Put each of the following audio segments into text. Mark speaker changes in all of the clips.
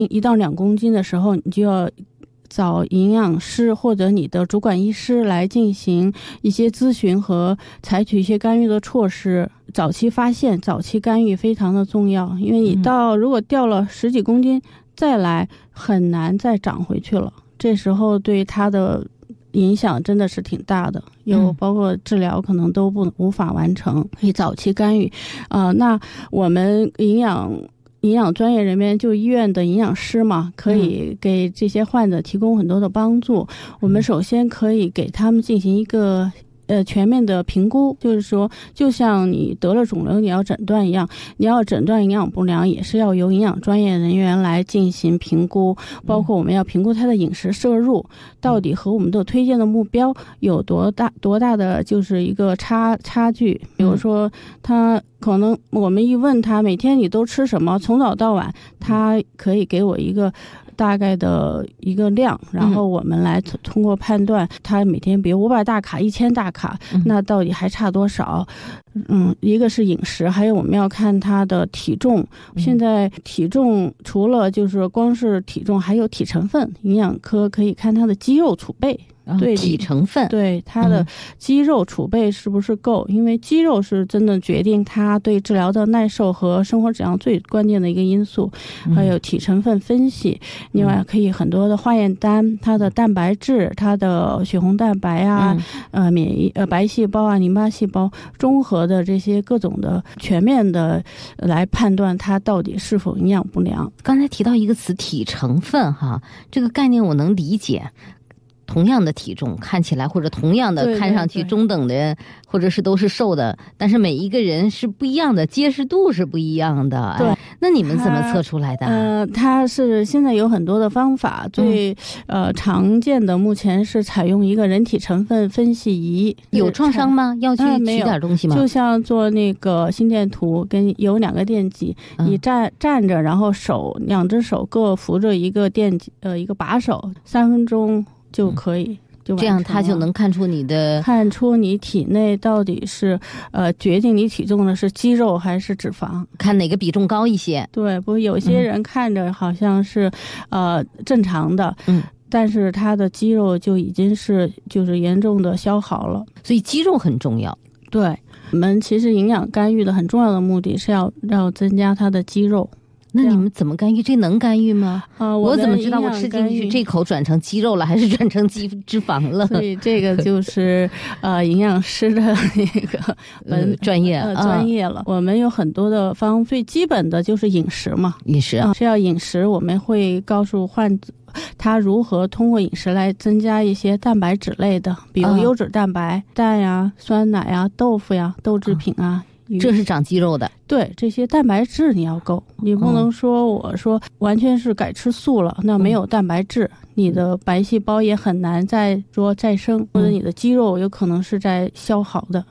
Speaker 1: 1到2公斤的时候，你就要找营养师或者你的主管医师来进行一些咨询和采取一些干预的措施。早期发现、早期干预非常的重要，因为你如果掉了10几公斤再来，很难再长回去了。这时候对它的影响真的是挺大的，有包括治疗可能都无法完成。以早期干预那我们营养专业人员，就医院的营养师嘛，可以给这些患者提供很多的帮助。我们首先可以给他们进行一个全面的评估，就是说就像你得了肿瘤你要诊断一样，你要诊断营养不良也是要由营养专业人员来进行评估，包括我们要评估他的饮食摄入到底和我们的推荐的目标有多大的就是一个差距。比如说他可能我们一问他每天你都吃什么，从早到晚，他可以给我一个大概的一个量，然后我们来通过判断他每天比如500大卡、1000大卡，那到底还差多少。一个是饮食，还有我们要看他的体重。现在体重除了就是光是体重，还有体成分，营养科可以看他的肌肉储备。对
Speaker 2: 体成分，
Speaker 1: 对他的肌肉储备是不是够，因为肌肉是真的决定他对治疗的耐受和生活质量最关键的一个因素。还有体成分分析，另外可以很多的化验单，它的蛋白质、它的血红蛋白免疫白细胞淋巴细胞，综合的这些各种的全面的来判断它到底是否营养不良。
Speaker 2: 刚才提到一个词体成分这个概念我能理解。同样的体重看起来，或者同样的看上去中等的人，或者是都是瘦的，但是每一个人是不一样的，结实度是不一样的。
Speaker 1: 对，
Speaker 2: 那你们怎么测出来的？
Speaker 1: 它是现在有很多的方法，最常见的目前是采用一个人体成分分析仪。
Speaker 2: 有创伤吗？要去取点东西吗？
Speaker 1: 就像做那个心电图，有2个电极，你站着，然后2只手各扶着一个一个把手，3分钟就可以。
Speaker 2: 这样他就能看出
Speaker 1: 你体内到底是决定你体重的是肌肉还是脂肪，
Speaker 2: 看哪个比重高一些。
Speaker 1: 对，不过有些人看着好像是正常的，但是他的肌肉就已经是就是严重的消耗了，
Speaker 2: 所以肌肉很重要。
Speaker 1: 对，我们其实营养干预的很重要的目的是要增加他的肌肉。
Speaker 2: 那你们怎么干预？这能干预吗？我怎么知道我吃进去这口转成肌肉了，还是转成脂肪了？
Speaker 1: 所以这个就是营养师的那个专业了。我们有很多的最基本的就是饮食嘛，饮食，我们会告诉患者他如何通过饮食来增加一些蛋白质类的，比如优质蛋白，蛋呀、酸奶呀、豆腐呀、豆制品
Speaker 2: 这是长肌肉的。
Speaker 1: 对，这些蛋白质你要够，你不能说我说完全是改吃素了，那没有蛋白质，你的白细胞也很难再生，或者你的肌肉有可能是在消耗的。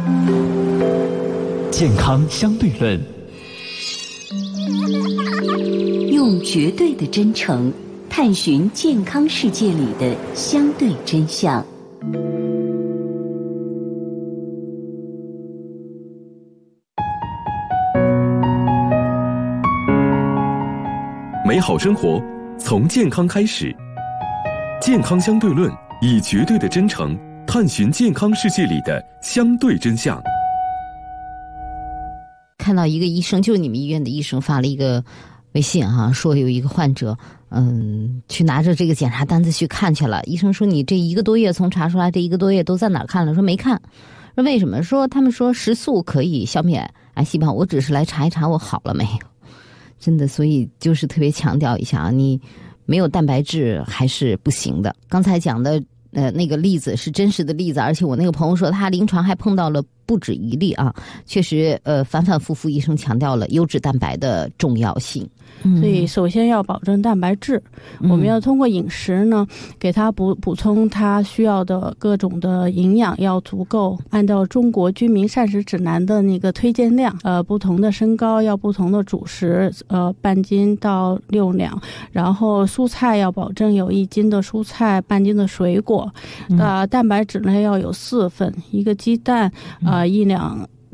Speaker 3: 健康相对论，
Speaker 4: 用绝对的真诚探寻健康世界里的相对真相。
Speaker 5: 美好生活从健康开始，健康相对论以绝对的真诚探寻健康世界里的相对真相。
Speaker 2: 看到一个医生，就是你们医院的医生发了一个微信说有一个患者去拿着这个检查单子去看去了，医生说你这1个多月从查出来这1个多月都在哪儿看了，说没看。说为什么？说他们说食素可以消灭癌细胞，我只是来查一查我好了没有。真的，所以就是特别强调一下你没有蛋白质还是不行的。刚才讲的那个例子是真实的例子，而且我那个朋友说他临床还碰到了不止一例确实反反复复医生强调了优质蛋白的重要性。
Speaker 1: 所以首先要保证蛋白质，我们要通过饮食呢给他补充他需要的各种的营养要足够，按照中国居民膳食指南的那个推荐量，不同的身高要不同的主食，半斤到6两，然后蔬菜要保证有1斤的蔬菜，半斤的水果，蛋白质呢要有4份，1个鸡蛋，1两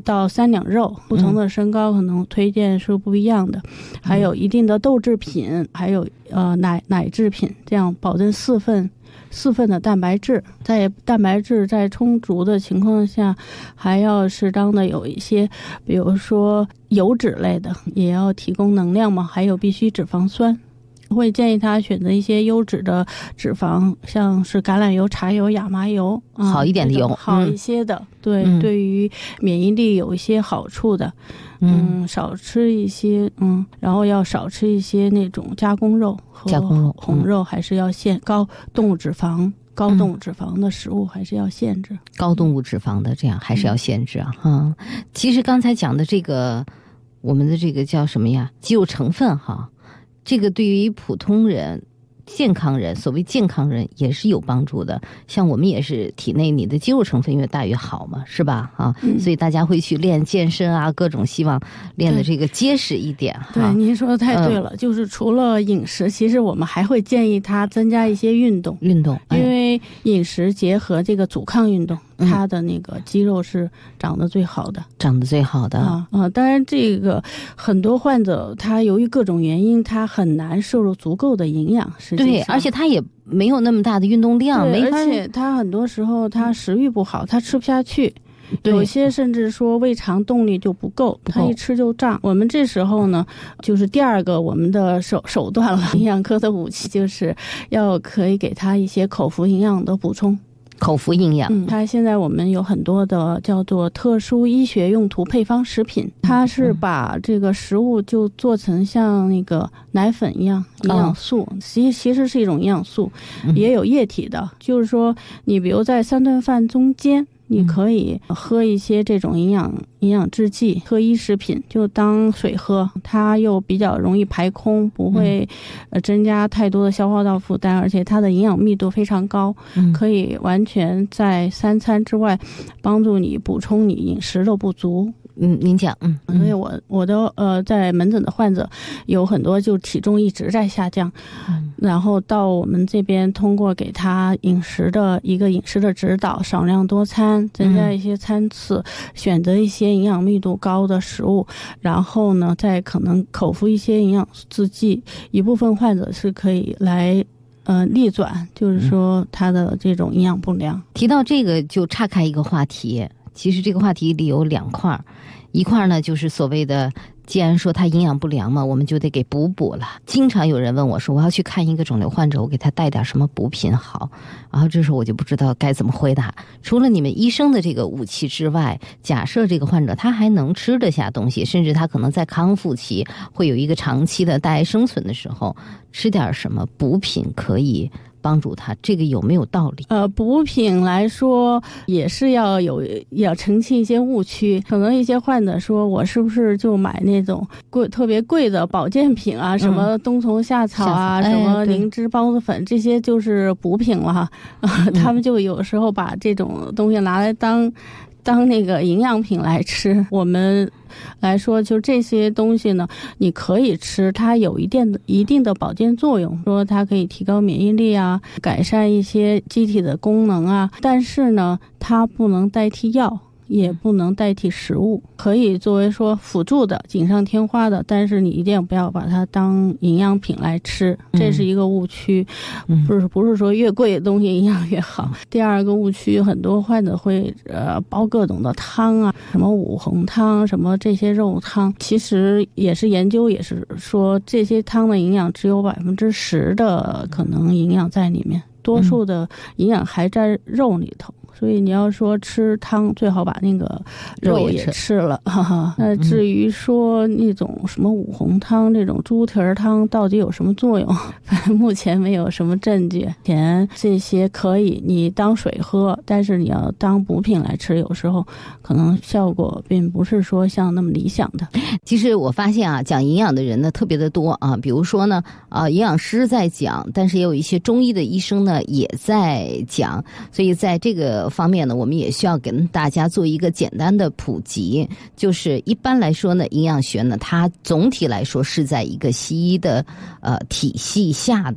Speaker 1: 到3两肉，不同的身高可能推荐是不一样的，还有一定的豆制品，还有奶制品，这样保证4份的蛋白质。在蛋白质在充足的情况下，还要适当的有一些，比如说油脂类的，也要提供能量嘛，还有必需脂肪酸。会建议他选择一些优质的脂肪，像是橄榄油、茶油、亚麻油，
Speaker 2: 好一点的油，
Speaker 1: 好一些的，对，对于免疫力有一些好处的。少吃一些，然后要少吃一些那种加工肉和红肉，还是要限高动物脂肪的食物还是要限制。
Speaker 2: 高动物脂肪的这样还是要限制啊。其实刚才讲的这个，我们的这个叫什么呀？肌肉成分哈。这个对于普通人、健康人，所谓健康人也是有帮助的。像我们也是体内你的肌肉成分越大越好嘛，是吧？所以大家会去练健身啊，各种希望练的这个结实一点。
Speaker 1: 对，您说的太对了，就是除了饮食，其实我们还会建议他增加一些运动，因为饮食结合这个阻抗运动。他的那个肌肉是长得最好的当然这个很多患者他由于各种原因他很难摄入足够的营养，
Speaker 2: 对，而且他也没有那么大的运动量，
Speaker 1: 而且他很多时候他食欲不好，他吃不下去，有些甚至说胃肠动力就不够，他一吃就胀。我们这时候呢，就是第二个我们的手段了，营养科的武器就是可以给他一些口服营养的补充。
Speaker 2: 口服营养，
Speaker 1: 它现在我们有很多的叫做特殊医学用途配方食品，它是把这个食物就做成像那个奶粉一样营养素，其实是一种营养素，也有液体的，就是说你比如在3顿饭中间，你可以喝一些这种营养制剂，特医食品就当水喝，它又比较容易排空，不会增加太多的消化道负担，而且它的营养密度非常高，可以完全在3餐之外帮助你补充你饮食的不足。
Speaker 2: 您讲，
Speaker 1: 所以我的在门诊的患者有很多就体重一直在下降，然后到我们这边通过给他饮食的指导，少量多餐，增加一些餐次，选择一些营养密度高的食物，然后呢再可能口服一些营养制剂，一部分患者是可以来逆转，就是说他的这种营养不良。
Speaker 2: 提到这个就岔开一个话题，其实这个话题里有2块，一块呢就是所谓的，既然说他营养不良嘛，我们就得给补了。经常有人问我说，我要去看一个肿瘤患者，我给他带点什么补品好？然后这时候我就不知道该怎么回答。除了你们医生的这个武器之外，假设这个患者他还能吃得下东西，甚至他可能在康复期会有一个长期的大爱生存的时候，吃点什么补品可以帮助他，这个有没有道理？
Speaker 1: 补品来说也是要澄清一些误区，可能一些患者说我是不是就买那种特别贵的保健品啊，什么冬虫夏草啊，什么灵芝孢子粉，这些就是补品了他们就有时候把这种东西拿来当那个营养品来吃。我们来说就这些东西呢，你可以吃，它有一定的保健作用，说它可以提高免疫力啊，改善一些机体的功能啊，但是呢它不能代替药，也不能代替食物，可以作为说辅助的锦上添花的，但是你一定不要把它当营养品来吃，这是一个误区。不是说越贵的东西营养越好。第二个误区，很多患者会煲各种的汤啊，什么五红汤，什么这些肉汤，其实也是研究也是说这些汤的营养只有10%的可能营养在里面，多数的营养还在肉里头。所以你要说吃汤，最好把那个肉也吃了。那至于说那种什么五红汤这种猪蹄儿汤到底有什么作用，反正目前没有什么证据。这些可以你当水喝，但是你要当补品来吃，有时候可能效果并不是说像那么理想的。
Speaker 2: 其实我发现啊，讲营养的人呢特别的多啊，比如说呢营养师在讲，但是也有一些中医的医生呢也在讲，所以在这个方面呢，我们也需要跟大家做一个简单的普及。就是一般来说呢，营养学呢它总体来说是在一个西医的体系下的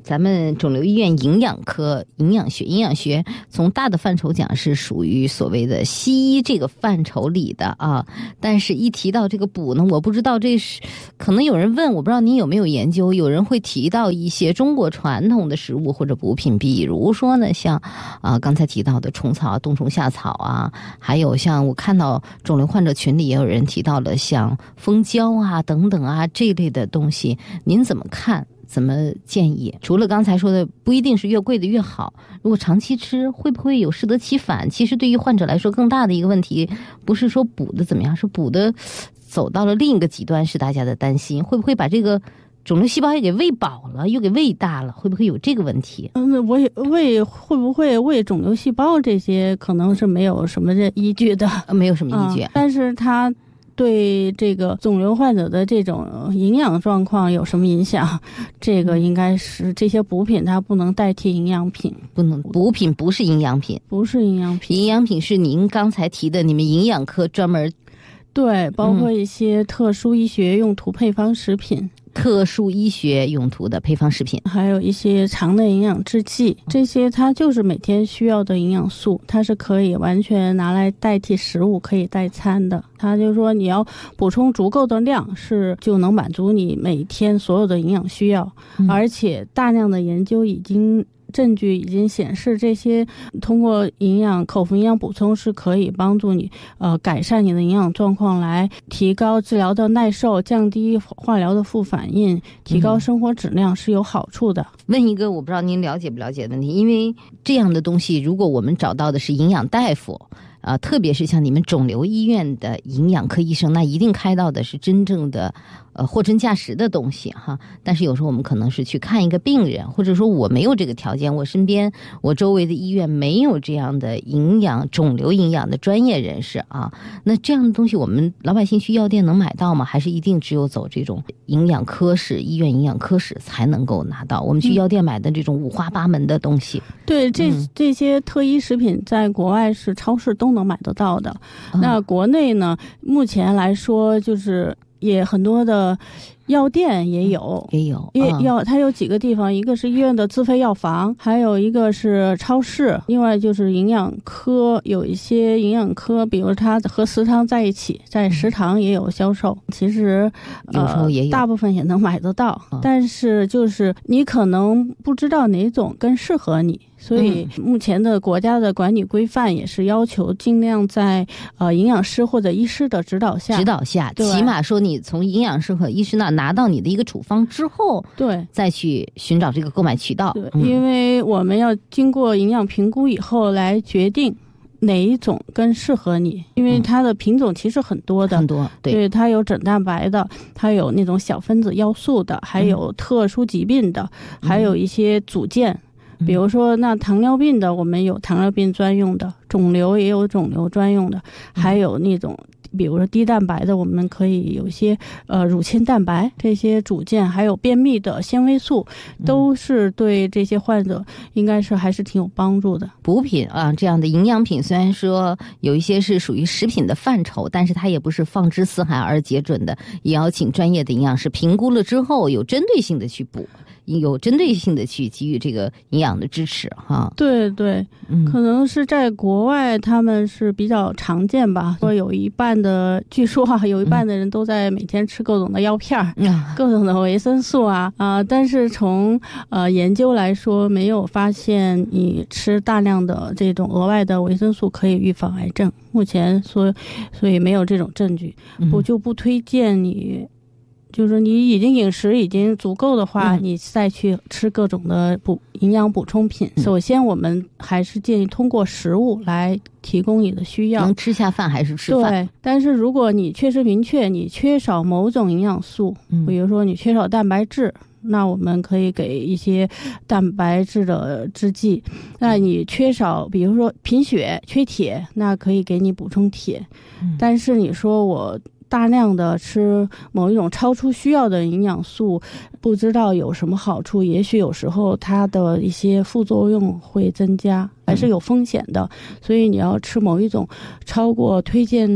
Speaker 2: 咱们肿瘤医院营养科营养学从大的范畴讲是属于所谓的西医这个范畴里的啊，但是一提到这个补呢，我不知道这是可能有人问，我不知道您有没有研究，有人会提到一些中国传统的食物或者补品，比如说呢像刚才提到的虫草、冬虫夏草啊，还有像我看到肿瘤患者群里也有人提到了像蜂胶啊等等啊这一类的东西，您怎么看？怎么建议？除了刚才说的不一定是越贵的越好，如果长期吃会不会有适得其反？其实对于患者来说更大的一个问题不是说补的怎么样，是补的走到了另一个极端，是大家的担心，会不会把这个肿瘤细胞也给喂饱了，又给喂大了，会不会有这个问题？
Speaker 1: 我也会不会喂肿瘤细胞，这些可能是没有什么依据的，
Speaker 2: 没有什么依据，
Speaker 1: 但是它对这个肿瘤患者的这种营养状况有什么影响？这个应该是这些补品它不能代替营养品，
Speaker 2: 不能，补品不是营养品，
Speaker 1: 不是营养品，
Speaker 2: 营养品是您刚才提的，你们营养科专门
Speaker 1: 对，包括一些特殊医学用途配方食品。
Speaker 2: 特殊医学用途的配方食品，
Speaker 1: 还有一些肠内营养制剂，这些它就是每天需要的营养素，它是可以完全拿来代替食物，可以代餐的。它就是说你要补充足够的量，就能满足你每天所有的营养需要，而且大量的研究证据已经显示，这些通过口服营养补充是可以帮助你改善你的营养状况，来提高治疗的耐受，降低化疗的副反应，提高生活质量，是有好处的。
Speaker 2: 问一个我不知道您了解不了解的问题，因为这样的东西如果我们找到的是营养大夫特别是像你们肿瘤医院的营养科医生，那一定开到的是真正的货真价实的东西哈。但是有时候我们可能是去看一个病人，或者说我没有这个条件，我身边我周围的医院没有这样的肿瘤营养的专业人士啊。那这样的东西我们老百姓去药店能买到吗？还是一定只有走这种营养科室、医院营养科室才能够拿到？我们去药店买的这种五花八门的东西，
Speaker 1: 对，这些特医食品在国外是超市都能买得到的。那国内呢，目前来说就是也很多的药店也有，它有几个地方，一个是医院的自费药房，还有一个是超市，另外就是营养科，有一些营养科，比如它和食堂在一起，在食堂也有销售。其实
Speaker 2: 有时候也有，
Speaker 1: 大部分也能买得到，但是就是你可能不知道哪种更适合你。所以目前的国家的管理规范也是要求尽量在营养师或者医师的指导下，
Speaker 2: 起码说你从营养师和医师那拿到你的一个处方之后，
Speaker 1: 对，
Speaker 2: 再去寻找这个购买渠道。
Speaker 1: 对，因为我们要经过营养评估以后来决定哪一种更适合你，因为它的品种其实很多的，
Speaker 2: 很多，
Speaker 1: 对，它有整蛋白的，它有那种小分子要素的，还有特殊疾病的，还有一些组件。比如说那糖尿病的，我们有糖尿病专用的，肿瘤也有肿瘤专用的，还有那种比如说低蛋白的，我们可以有些乳清蛋白这些组件，还有便秘的纤维素，都是对这些患者应该是还是挺有帮助的。
Speaker 2: 补品这样的营养品虽然说有一些是属于食品的范畴，但是它也不是放之四海而皆准的，也要请专业的营养师评估了之后有针对性的去补，有针对性的去给予这个营养的支持哈。
Speaker 1: 对对，可能是在国外他们是比较常见吧，说有一半的，据说有一半的人都在每天吃各种的药片各种的维生素但是从研究来说，没有发现你吃大量的这种额外的维生素可以预防癌症，目前所以没有这种证据，就不推荐你。就是你已经饮食已经足够的话，你再去吃各种的营养补充品。首先我们还是建议通过食物来提供你的需要，
Speaker 2: 能吃下饭还是吃饭。
Speaker 1: 对，但是如果你确实明确你缺少某种营养素，比如说你缺少蛋白质，那我们可以给一些蛋白质的制剂。那你缺少比如说贫血缺铁，那可以给你补充铁。但是你说我大量的吃某一种超出需要的营养素，不知道有什么好处，也许有时候它的一些副作用会增加，还是有风险的。所以你要吃某一种超过推荐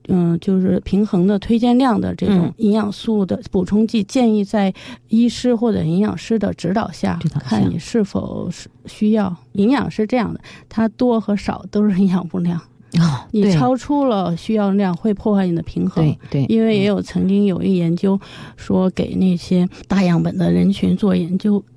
Speaker 1: 就是平衡的推荐量的这种营养素的补充剂，建议在医师或者营养师的指导下，看你是否需要。营养是这样的，它多和少都是营养不良。你超出了需要量会破坏你的平衡。
Speaker 2: 对，
Speaker 1: 因为也有曾经有一研究说给那些大样本的人群做研究，